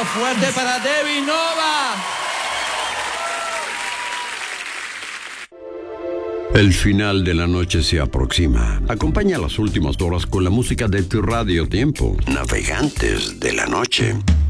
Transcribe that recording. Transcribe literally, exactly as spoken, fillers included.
fuerte para Debbie Nova. El final de la noche se aproxima. Acompaña las últimas horas con la música de tu radio tiempo. Navegantes de la noche.